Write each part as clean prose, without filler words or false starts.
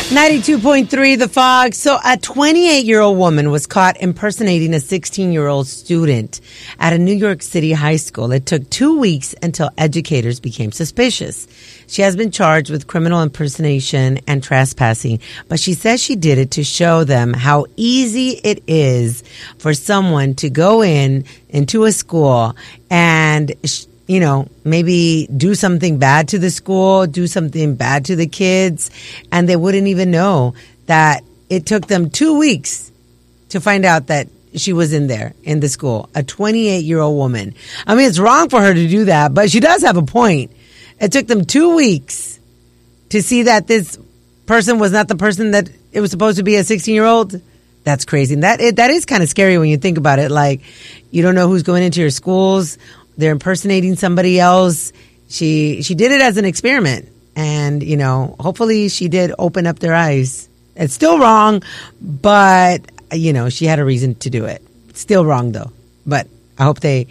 92.3 The Fog. So a 28-year-old woman was caught impersonating a 16-year-old student at a New York City high school. It took 2 weeks until educators became suspicious. She has been charged with criminal impersonation and trespassing, but she says she did it to show them how easy it is for someone to go into a school and maybe do something bad to the school, do something bad to the kids, and they wouldn't even know that it took them 2 weeks to find out that she was in the school, a 28-year-old woman. I mean, it's wrong for her to do that, but she does have a point. It took them 2 weeks to see that this person was not the person that it was supposed to be, a 16-year-old. That's crazy. And that is kind of scary when you think about it. Like, you don't know who's going into your schools. They're impersonating somebody else. She did it as an experiment. And, hopefully she did open up their eyes. It's still wrong, but, she had a reason to do it. Still wrong, though. But I hope they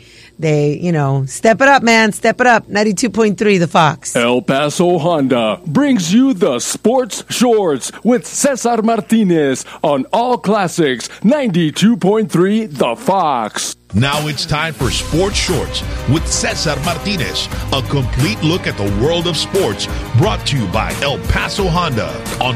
step it up, man. Step it up. 92.3 The Fox. El Paso Honda brings you the Sports Shorts with Cesar Martinez on All Classics 92.3 The Fox. Now it's time for Sports Shorts with Cesar Martinez, a complete look at the world of sports, brought to you by El Paso Honda on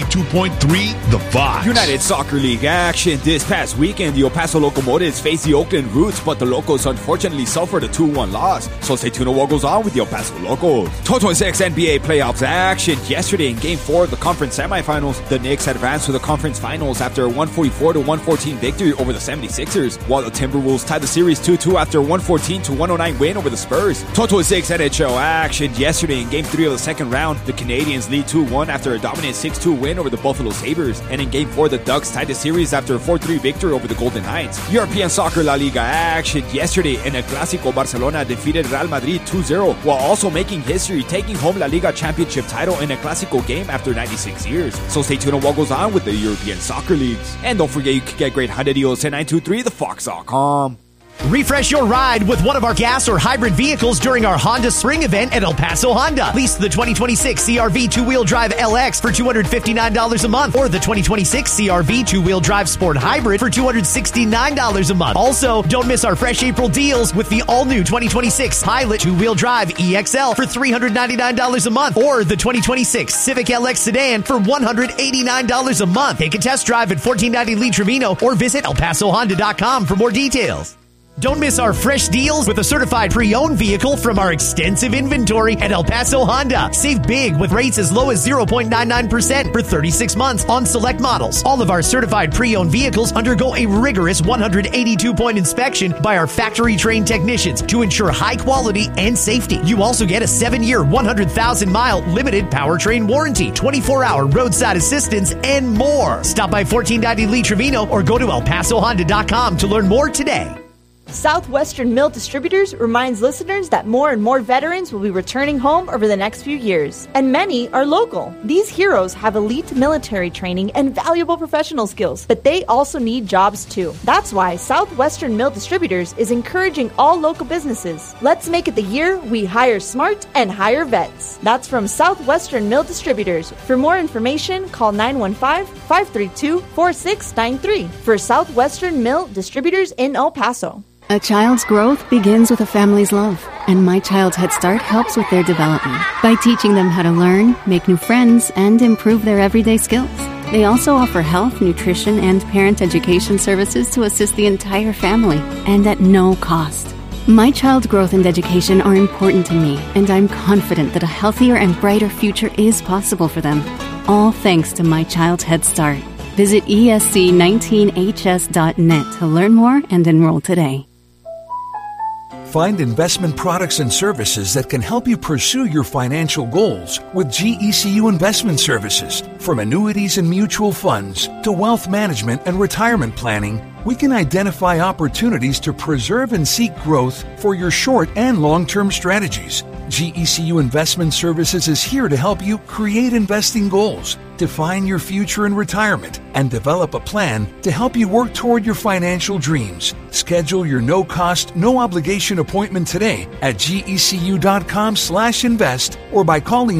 92.3 The Fox. United Soccer League action this past weekend. The El Paso Locomotives faced the Oakland Roots, but the Locos unfortunately suffered a 2-1 loss. So stay tuned to what goes on with the El Paso Locos. 2026 NBA playoffs action yesterday in Game 4 of the conference semifinals. The Knicks advanced to the conference finals after a 144-114 victory over the 76ers, while the Timberwolves tied the series 2-2 after a 114-109 win over the Spurs. Total 6 NHL action yesterday in Game 3 of the second round. The Canadiens lead 2-1 after a dominant 6-2 win over the Buffalo Sabres. And in Game 4, the Ducks tied the series after a 4-3 victory over the Golden Knights. European Soccer La Liga action yesterday in El Clásico. Barcelona defeated Real Madrid 2-0 while also making history, taking home La Liga championship title in a Clásico game after 96 years. So stay tuned on what goes on with the European Soccer Leagues. And don't forget, you can get great Honda deals at 923thefox.com. Refresh your ride with one of our gas or hybrid vehicles during our Honda Spring event at El Paso Honda. Lease the 2026 CR-V two-wheel drive LX for $259 a month, or the 2026 CR-V two-wheel drive Sport Hybrid for $269 a month. Also, don't miss our fresh April deals with the all-new 2026 Pilot two-wheel drive EXL for $399 a month, or the 2026 Civic LX sedan for $189 a month. Take a test drive at 1490 Lee Trevino or visit ElPasoHonda.com for more details. Don't miss our fresh deals with a certified pre-owned vehicle from our extensive inventory at El Paso Honda. Save big with rates as low as 0.99% for 36 months on select models. All of our certified pre-owned vehicles undergo a rigorous 182-point inspection by our factory-trained technicians to ensure high quality and safety. You also get a 7-year, 100,000-mile limited powertrain warranty, 24-hour roadside assistance, and more. Stop by 1490 Lee Trevino or go to ElPasoHonda.com to learn more today. Southwestern Mill Distributors reminds listeners that more and more veterans will be returning home over the next few years, and many are local. These heroes have elite military training and valuable professional skills, but they also need jobs too. That's why Southwestern Mill Distributors is encouraging all local businesses. Let's make it the year we hire smart and hire vets. That's from Southwestern Mill Distributors. For more information, call 915-532-4693 for Southwestern Mill Distributors in El Paso. A child's growth begins with a family's love, and My Child's Head Start helps with their development by teaching them how to learn, make new friends, and improve their everyday skills. They also offer health, nutrition, and parent education services to assist the entire family, and at no cost. My child's growth and education are important to me, and I'm confident that a healthier and brighter future is possible for them. All thanks to My Child's Head Start. Visit esc19hs.net to learn more and enroll today. Find investment products and services that can help you pursue your financial goals with GECU Investment Services. From annuities and mutual funds to wealth management and retirement planning, we can identify opportunities to preserve and seek growth for your short and long-term strategies. GECU Investment Services is here to help you create investing goals, define your future in retirement, and develop a plan to help you work toward your financial dreams. Schedule your no-cost, no-obligation appointment today at gecu.com/invest or by calling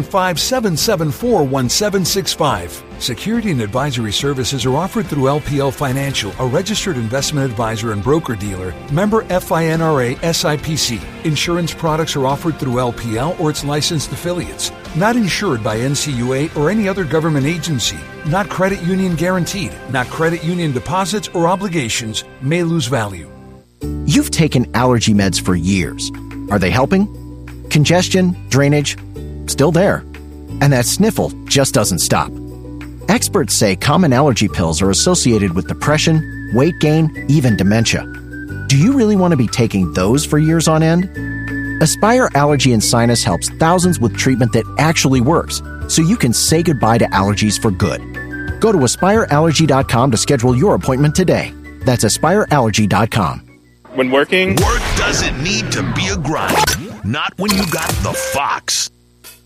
915-774-1765. Security and advisory services are offered through LPL Financial, a registered investment advisor and broker-dealer, member FINRA SIPC. Insurance products are offered through LPL or its licensed affiliates. Not insured by NCUA or any other government agency. Not credit union guaranteed. Not credit union deposits or obligations. May lose value. You've taken allergy meds for years. Are they helping? Congestion, drainage, still there. And that sniffle just doesn't stop. Experts say common allergy pills are associated with depression, weight gain, even dementia. Do you really want to be taking those for years on end? Aspire Allergy and Sinus helps thousands with treatment that actually works, so you can say goodbye to allergies for good. Go to AspireAllergy.com to schedule your appointment today. That's AspireAllergy.com. When working, work doesn't need to be a grind. Not when you got the Fox.